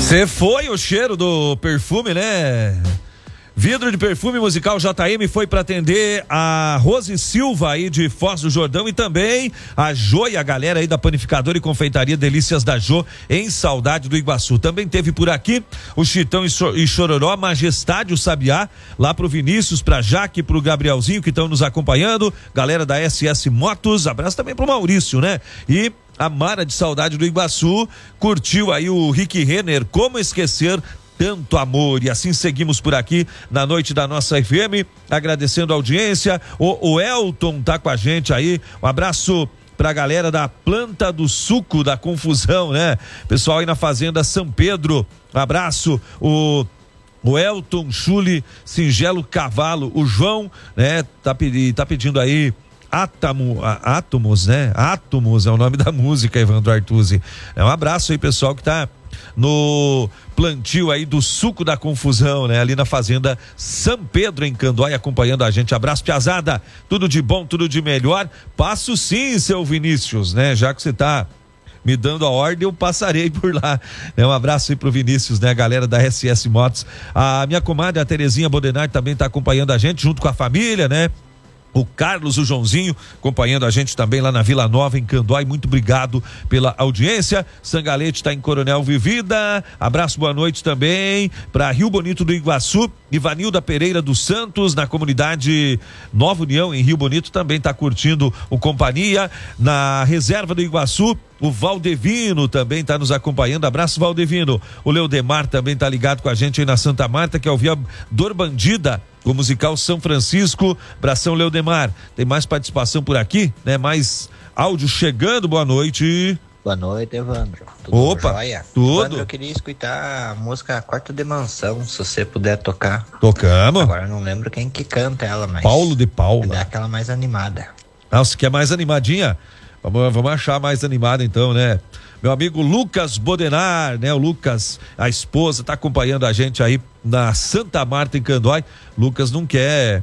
Você foi o cheiro do perfume, né? Vidro de perfume musical JM foi para atender a Rose Silva aí de Foz do Jordão e também a Jô e a galera aí da panificadora e confeitaria Delícias da Jô em Saudade do Iguaçu. Também teve por aqui o Chitão e Chororó, Majestade, o Sabiá, lá pro Vinícius, pra Jaque, pro Gabrielzinho que estão nos acompanhando, galera da SS Motos, abraço também pro Maurício, né? E a Mara de Saudade do Iguaçu curtiu aí o Rick Renner, Como Esquecer Tanto Amor. E assim seguimos por aqui na noite da nossa FM, agradecendo a audiência. O Elton tá com a gente aí, um abraço pra galera da Planta do Suco da Confusão, né? Pessoal aí na Fazenda São Pedro, um abraço. O Elton Chule, Singelo Cavalo, o João, né? Tá pedindo aí Átomos, né? Átomos é o nome da música, Evandro Artuzzi. Um abraço aí, pessoal, que tá no plantio aí do Suco da Confusão, né? Ali na Fazenda São Pedro, em Candói, acompanhando a gente. Abraço, piazada, tudo de bom, tudo de melhor. Passo sim, seu Vinícius, né? Já que você tá me dando a ordem, eu passarei por lá. Um abraço aí pro Vinícius, né? A galera da SS Motos. A minha comadre, a Terezinha Bodenard, também tá acompanhando a gente, junto com a família, né? O Carlos, o Joãozinho, acompanhando a gente também lá na Vila Nova, em Candói. Muito obrigado pela audiência. Sangalete está em Coronel Vivida. Abraço, boa noite também para Rio Bonito do Iguaçu. Ivanilda Pereira dos Santos, na comunidade Nova União, em Rio Bonito, também está curtindo o Companhia. Na Reserva do Iguaçu, o Valdevino também está nos acompanhando. Abraço, Valdevino. O Leodemar também está ligado com a gente aí na Santa Marta, que é o Viador Bandida, o musical São Francisco. Abração, Leodemar. Tem mais participação por aqui, né? Mais áudio chegando. Boa noite. Boa noite, Evandro. Tudo Opa, jóia? tudo. Evandro, eu queria escutar a música Quarto de Mansão, se você puder tocar. Tocamos. Agora eu não lembro quem que canta ela, mas... Paulo de Paula. É aquela mais animada. Nossa, que é mais animadinha? Vamos achar mais animada então, né? Meu amigo Lucas Bodenar, né? O Lucas, a esposa, tá acompanhando a gente aí na Santa Marta, em Candói. Lucas não quer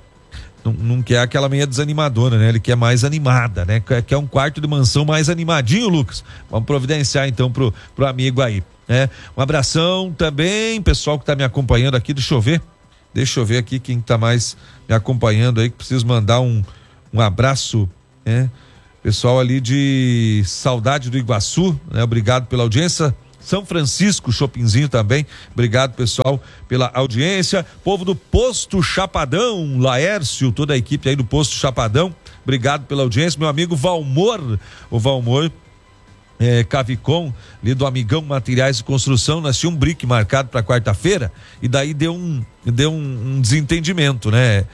aquela meia desanimadora, né? Ele quer mais animada, né? Quer um quarto de mansão mais animadinho, Lucas. Vamos providenciar então pro amigo aí, né? Um abração também, pessoal que tá me acompanhando aqui. Deixa eu ver aqui quem tá mais me acompanhando aí, que preciso mandar um abraço, né? Pessoal ali de Saudade do Iguaçu, né? Obrigado pela audiência. São Francisco, Shoppingzinho também. Obrigado, pessoal, pela audiência. Povo do Posto Chapadão, Laércio, toda a equipe aí do Posto Chapadão. Obrigado pela audiência. Meu amigo Valmor, o Valmor Cavicon, ali do Amigão Materiais de Construção. Nós tínhamos um brick marcado para quarta-feira e daí deu um desentendimento, né?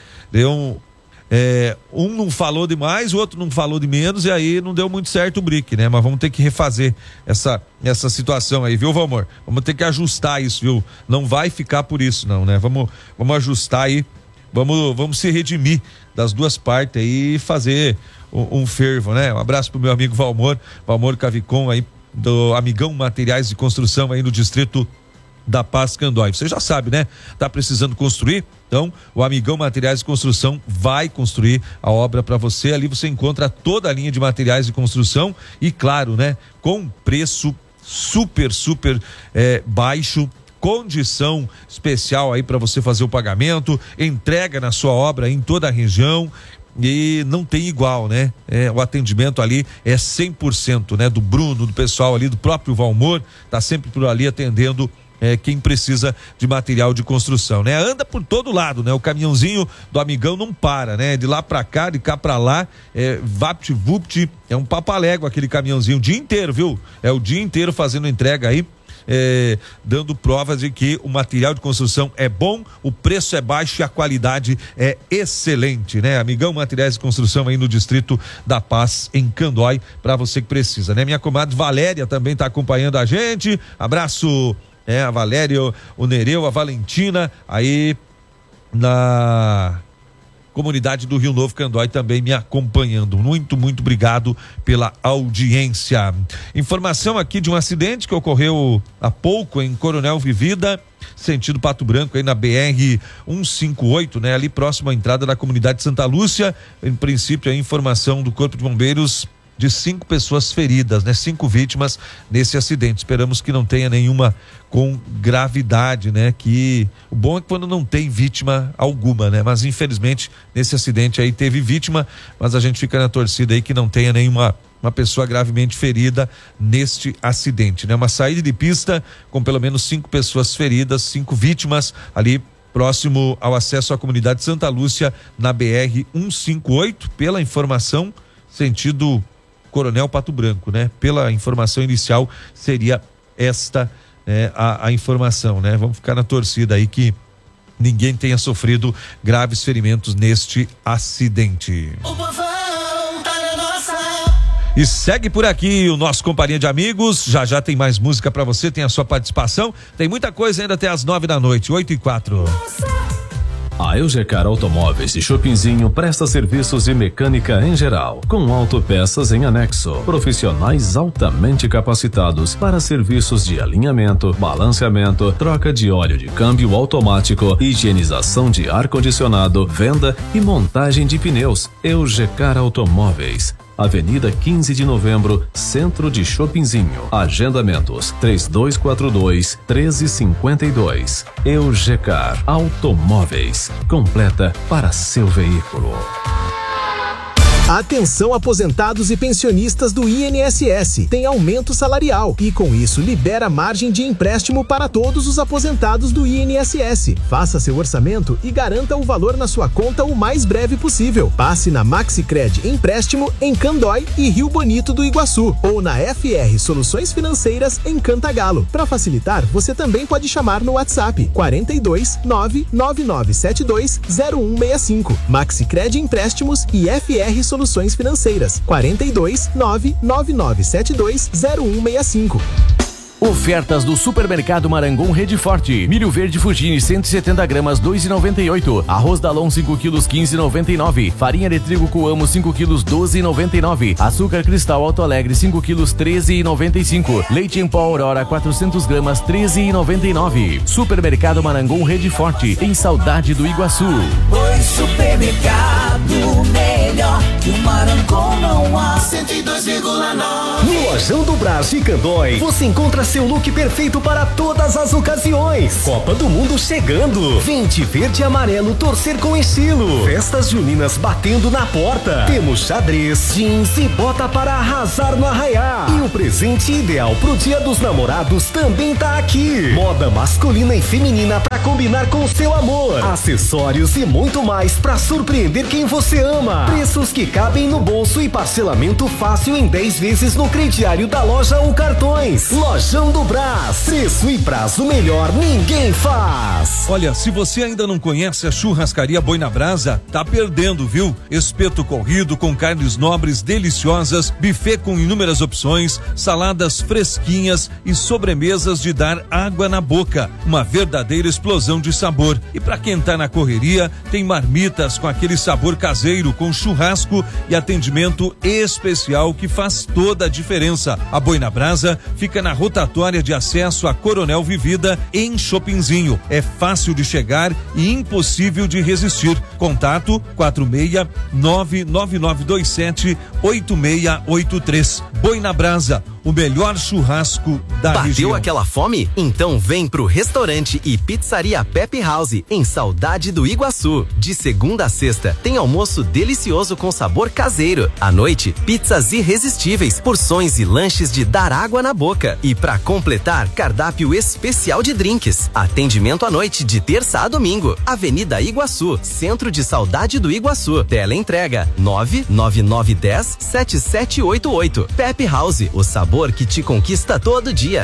Um não falou demais, o outro não falou de menos, e aí não deu muito certo o brick, né? Mas vamos ter que refazer essa situação aí, viu, Valmor? Vamos ter que ajustar isso, viu? Não vai ficar por isso, não, né? Vamos ajustar aí, vamos se redimir das duas partes aí e fazer um fervo, né? Um abraço pro meu amigo Valmor Cavicon aí, do Amigão Materiais de Construção aí no distrito da Paz, Candói. Você já sabe, né? Tá precisando construir? Então, o Amigão Materiais de Construção vai construir a obra para você. Ali você encontra toda a linha de materiais de construção e, claro, né? Com preço super baixo, condição especial aí para você fazer o pagamento, entrega na sua obra em toda a região. E não tem igual, né? O atendimento ali é 100%, né? Do Bruno, do pessoal ali, do próprio Valmor, tá sempre por ali atendendo quem precisa de material de construção, né? Anda por todo lado, né? O caminhãozinho do Amigão não para, né? De lá pra cá, de cá pra lá, vapt-vupt, é um papalégua aquele caminhãozinho o dia inteiro, viu? É o dia inteiro fazendo entrega aí, dando provas de que o material de construção é bom, o preço é baixo e a qualidade é excelente, né? Amigão Materiais de Construção aí no distrito da Paz, em Candói, para você que precisa, né? Minha comadre Valéria também tá acompanhando a gente. Abraço, a Valéria, o Nereu, a Valentina aí na comunidade do Rio Novo, Candói, também me acompanhando. Muito obrigado pela audiência. Informação aqui de um acidente que ocorreu há pouco em Coronel Vivida, sentido Pato Branco, aí na BR 158, né? Ali próximo à entrada da comunidade Santa Lúcia. Em princípio, a informação do Corpo de Bombeiros de 5 pessoas feridas, né? 5 vítimas nesse acidente. Esperamos que não tenha nenhuma com gravidade, né? Que o bom é quando não tem vítima alguma, né? Mas infelizmente nesse acidente aí teve vítima, mas a gente fica na torcida aí que não tenha nenhuma pessoa gravemente ferida neste acidente, né? Uma saída de pista com pelo menos 5 pessoas feridas, 5 vítimas ali próximo ao acesso à comunidade Santa Lúcia na BR 158, pela informação sentido Coronel Pato Branco, né? Pela informação inicial seria esta a informação, né? Vamos ficar na torcida aí que ninguém tenha sofrido graves ferimentos neste acidente. E segue por aqui o nosso Companhia de Amigos. Já tem mais música pra você, tem a sua participação. Tem muita coisa ainda até as 9h, 8h04. A Eugecar Automóveis e Shoppingzinho presta serviços de mecânica em geral, com autopeças em anexo. Profissionais altamente capacitados para serviços de alinhamento, balanceamento, troca de óleo de câmbio automático, higienização de ar-condicionado, venda e montagem de pneus. Eugecar Automóveis. Avenida 15 de Novembro, Centro de Shoppingzinho. Agendamentos 3242-1352. Eugecar Automóveis. Completa para seu veículo. Atenção aposentados e pensionistas do INSS, tem aumento salarial e com isso libera margem de empréstimo para todos os aposentados do INSS. Faça seu orçamento e garanta o valor na sua conta o mais breve possível. Passe na Maxicred Empréstimo em Candói e Rio Bonito do Iguaçu ou na FR Soluções Financeiras em Cantagalo. Para facilitar, você também pode chamar no WhatsApp 42 99972 0165. Maxicred Empréstimos e FR Soluções Financeiras 42 99972 0165. Ofertas do Supermercado Marangon Rede Forte. Milho verde Fugini 170 gramas 2,98. Arroz Dalon 5 quilos 15,99. Farinha de trigo Coamo 5 quilos 12,99. Açúcar Cristal Alto Alegre 5 quilos 13,95. Leite em pó Aurora 400 gramas 13,99. Supermercado Marangon Rede Forte, em Saudade do Iguaçu. Oi, supermercado melhor que o Marangon não há. 102,9. No Lojão do Brás de Candói, você encontra seu look perfeito para todas as ocasiões. Copa do Mundo chegando. Vente verde e amarelo torcer com estilo. Festas juninas batendo na porta. Temos xadrez, jeans e bota para arrasar no arraiá. E o presente ideal pro Dia dos Namorados também tá aqui. Moda masculina e feminina para combinar com seu amor. Acessórios e muito mais para surpreender quem você ama. Preços que cabem no bolso e parcelamento fácil em 10 vezes no crediário da loja ou cartões. Lojão do Brás, preço e prazo melhor ninguém faz. Olha, se você ainda não conhece a churrascaria Boi na Brasa, tá perdendo, viu? Espeto corrido com carnes nobres deliciosas, buffet com inúmeras opções, saladas fresquinhas e sobremesas de dar água na boca. Uma verdadeira explosão de sabor. E para quem tá na correria, tem marmitas com aquele sabor caseiro, com churrasco e atendimento especial que faz toda a diferença. A Boi na Brasa fica na rotatória de acesso a Coronel Vivida em Shoppingzinho. É fácil de chegar e impossível de resistir. Contato 46-99927-8683. Boi na Brasa, o melhor churrasco da região. Bateu aquela fome? Então vem pro restaurante e pizzaria Pepe House, em Saudade do Iguaçu. De segunda a sexta, tem almoço delicioso com sabor caseiro. À noite, pizzas irresistíveis, porções e lanches de dar água na boca. E pra completar, cardápio especial de drinks. Atendimento à noite de terça a domingo. Avenida Iguaçu, Centro de Saudade do Iguaçu. Teleentrega 99910-7788. Pepe House, o sabor que te conquista todo dia.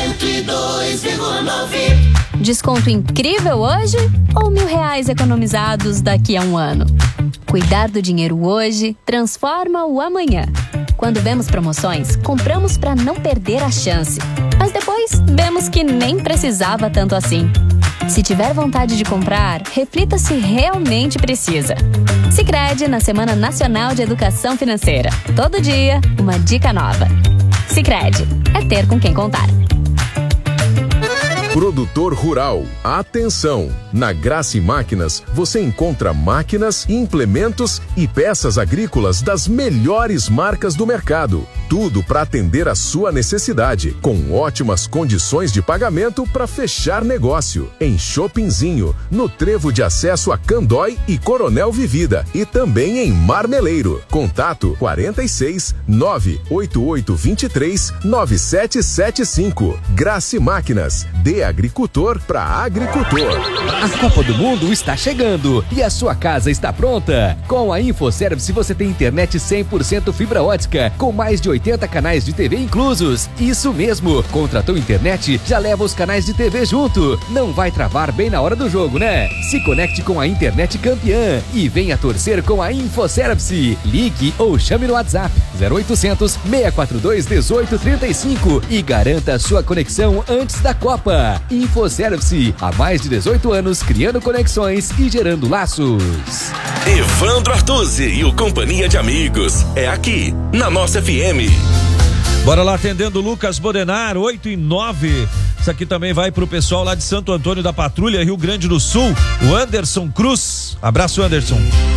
102,9. Desconto incrível hoje ou R$1.000 economizados daqui a um ano? Cuidar do dinheiro hoje transforma o amanhã. Quando vemos promoções, compramos para não perder a chance. Mas depois, vemos que nem precisava tanto assim. Se tiver vontade de comprar, reflita se realmente precisa. Sicredi na Semana Nacional de Educação Financeira. Todo dia, uma dica nova. Sicredi, é ter com quem contar. Produtor rural, atenção! Na Graça Máquinas você encontra máquinas, implementos e peças agrícolas das melhores marcas do mercado. Tudo para atender a sua necessidade, com ótimas condições de pagamento para fechar negócio. Em Chopinzinho, no trevo de acesso a Candói e Coronel Vivida, e também em Marmeleiro. Contato 46 98823 9775. Graça Máquinas, de agricultor para agricultor. A Copa do Mundo está chegando e a sua casa está pronta. Com a InfoService você tem internet 100% fibra ótica, com mais de 80 canais de TV inclusos. Isso mesmo, contratou internet, já leva os canais de TV junto. Não vai travar bem na hora do jogo, né? Se conecte com a internet campeã e venha torcer com a InfoService. Ligue ou chame no WhatsApp 0800 642 1835 e garanta a sua conexão antes da Copa. InfoService, há mais de 18 anos criando conexões e gerando laços. Evandro Artuzzi e o Companhia de Amigos. É aqui, na nossa FM. Bora lá, atendendo o Lucas Bodenar, 8:09. Isso aqui também vai pro pessoal lá de Santo Antônio da Patrulha, Rio Grande do Sul, o Anderson Cruz. Abraço, Anderson.